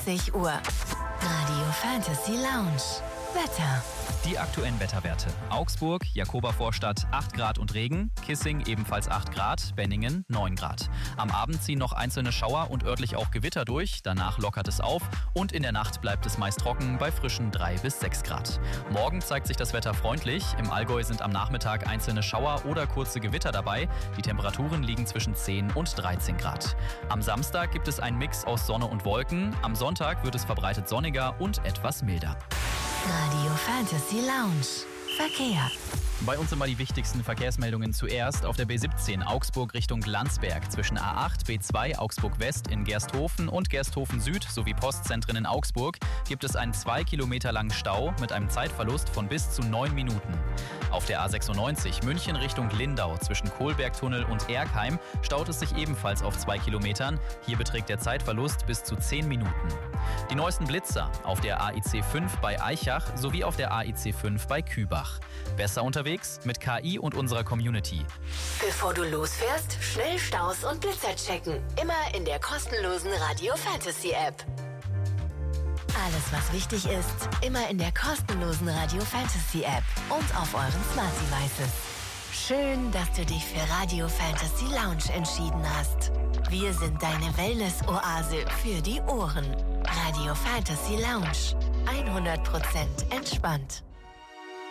20 Uhr. Radio Fantasy Lounge. Wetter. Die aktuellen Wetterwerte. Augsburg, Jakobervorstadt 8 Grad und Regen, Kissing ebenfalls 8 Grad, Benningen 9 Grad. Am Abend ziehen noch einzelne Schauer und örtlich auch Gewitter durch, danach lockert es auf und in der Nacht bleibt es meist trocken bei frischen 3 bis 6 Grad. Morgen zeigt sich das Wetter freundlich, im Allgäu sind am Nachmittag einzelne Schauer oder kurze Gewitter dabei, die Temperaturen liegen zwischen 10 und 13 Grad. Am Samstag gibt es einen Mix aus Sonne und Wolken, am Sonntag wird es verbreitet sonniger und etwas milder. Radio Fantasy Lounge. Verkehr. Bei uns immer die wichtigsten Verkehrsmeldungen zuerst. Auf der B17 Augsburg Richtung Landsberg zwischen A8, B2 Augsburg West in Gersthofen und Gersthofen Süd sowie Postzentren in Augsburg gibt es einen 2 Kilometer langen Stau mit einem Zeitverlust von bis zu 9 Minuten. Auf der A96 München Richtung Lindau zwischen Kohlbergtunnel und Erkheim staut es sich ebenfalls auf 2 Kilometern. Hier beträgt der Zeitverlust bis zu 10 Minuten. Die neuesten Blitzer auf der AIC 5 bei Aichach sowie auf der AIC 5 bei Kübach. Besser unterwegs mit KI und unserer Community. Bevor du losfährst, schnell Staus und Blitzer checken. Immer in der kostenlosen Radio Fantasy App. Alles, was wichtig ist, immer in der kostenlosen Radio Fantasy App und auf euren Smart Devices. Schön, dass du dich für Radio Fantasy Lounge entschieden hast. Wir sind deine Wellness-Oase für die Ohren. Radio Fantasy Lounge. 100% entspannt.